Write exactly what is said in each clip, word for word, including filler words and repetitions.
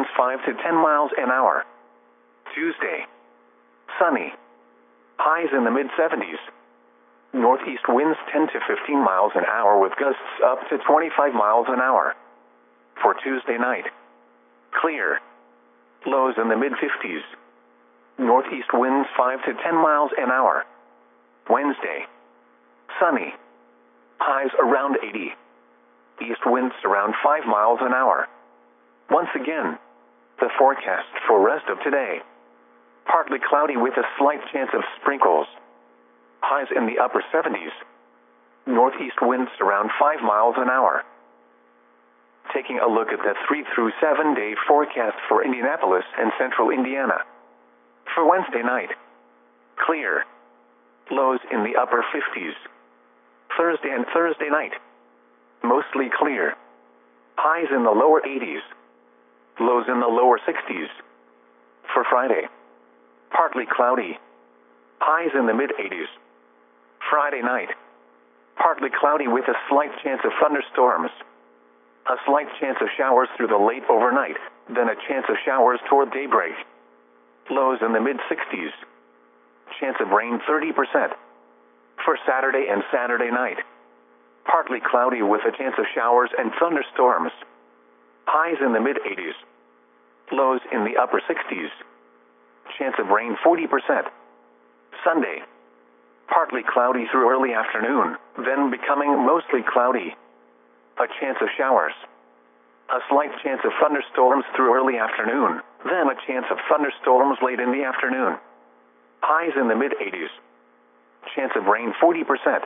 winds five to ten miles an hour. Tuesday, sunny. Highs in the mid seventies. Northeast winds ten to fifteen miles an hour with gusts up to twenty-five miles an hour. For Tuesday night, clear. Lows in the mid fifties. Northeast winds five to ten miles an hour. Wednesday, sunny. Highs around eighty. East winds around five miles an hour. Once again, the forecast for rest of today. Partly cloudy with a slight chance of sprinkles. Highs in the upper seventies. Northeast winds around five miles an hour. Taking a look at the three through seven day forecast for Indianapolis and central Indiana. For Wednesday night, clear. Lows in the upper fifties. Thursday and Thursday night, mostly clear. Highs in the lower eighties. Lows in the lower sixties. For Friday, partly cloudy. Highs in the mid eighties. Friday night, partly cloudy with a slight chance of thunderstorms. A slight chance of showers through the late overnight, then a chance of showers toward daybreak. Lows in the mid sixties. Chance of rain thirty percent. For Saturday and Saturday night, partly cloudy with a chance of showers and thunderstorms. Highs in the mid eighties. Lows in the upper sixties. Chance of rain forty percent. Sunday, partly cloudy through early afternoon, then becoming mostly cloudy. A chance of showers. A slight chance of thunderstorms through early afternoon, then a chance of thunderstorms late in the afternoon. Highs in the mid eighties. Chance of rain forty percent.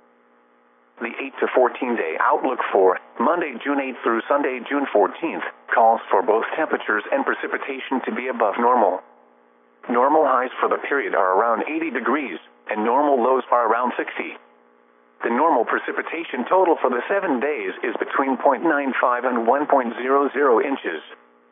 The eight to fourteen day outlook for Monday, June eighth through Sunday, June fourteenth, calls for both temperatures and precipitation to be above normal. Normal highs for the period are around eighty degrees, and normal lows are around sixty. The normal precipitation total for the seven days is between zero point nine five and one point zero zero inches.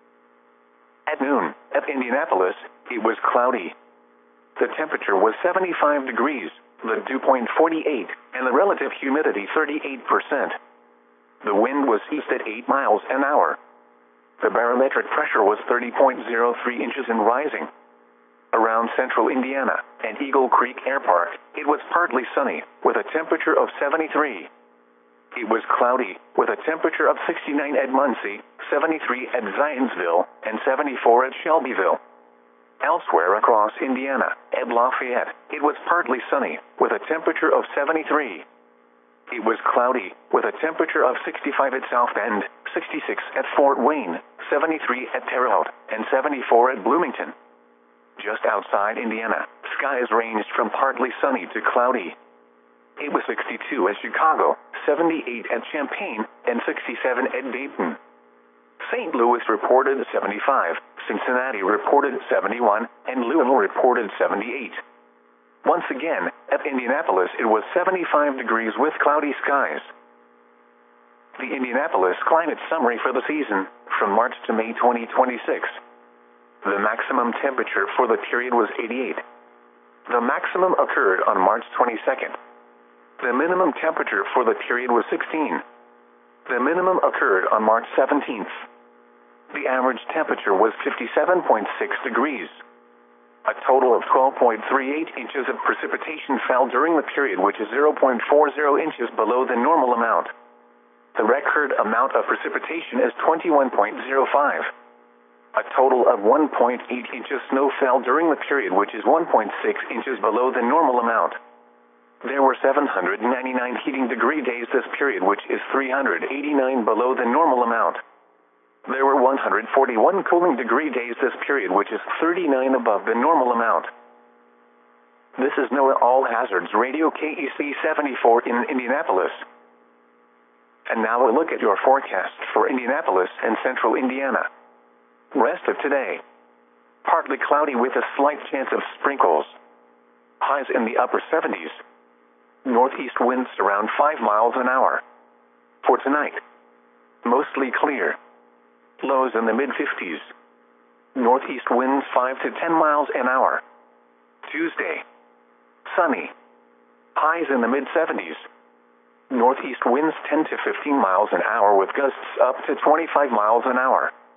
At noon, at Indianapolis, it was cloudy. The temperature was seventy-five degrees, the dew point forty-eight, and the relative humidity thirty-eight percent. The wind was east at eight miles an hour. The barometric pressure was thirty point zero three inches and rising. Around central Indiana and Eagle Creek Air Park, it was partly sunny, with a temperature of seventy-three. It was cloudy, with a temperature of sixty-nine at Muncie, seventy-three at Zionsville, and seventy-four at Shelbyville. Elsewhere across Indiana, at Lafayette, it was partly sunny, with a temperature of seventy-three. It was cloudy, with a temperature of sixty-five at South Bend, sixty-six at Fort Wayne, seventy-three at Terre Haute, and seventy-four at Bloomington. Just outside Indiana, skies ranged from partly sunny to cloudy. It was sixty-two at Chicago, seventy-eight at Champaign, and sixty-seven at Dayton. Saint Louis reported seventy-five, Cincinnati reported seventy-one, and Louisville reported seventy-eight. Once again, at Indianapolis it was seventy-five degrees with cloudy skies. The Indianapolis climate summary for the season, from March to May twenty twenty-six. The maximum temperature for the period was eighty-eight. The maximum occurred on March twenty-second. The minimum temperature for the period was sixteen. The minimum occurred on March seventeenth. The average temperature was fifty-seven point six degrees. A total of twelve point three eight inches of precipitation fell during the period, which is zero point four zero inches below the normal amount. The record amount of precipitation is twenty-one point zero five. A total of one point eight inches snow fell during the period, which is one point six inches below the normal amount. There were seven hundred ninety-nine heating degree days this period, which is three hundred eighty-nine below the normal amount. There were one hundred forty-one cooling degree days this period, which is thirty-nine above the normal amount. This is NOAA All Hazards Radio K E C seventy-four in Indianapolis. And now a look at your forecast for Indianapolis and central Indiana. Rest of today. Partly cloudy with a slight chance of sprinkles. Highs in the upper seventies. Northeast winds around five miles an hour. For tonight, mostly clear. Lows in the mid fifties. Northeast winds five to ten miles an hour. Tuesday, sunny. Highs in the mid seventies. Northeast winds ten to fifteen miles an hour with gusts up to twenty-five miles an hour.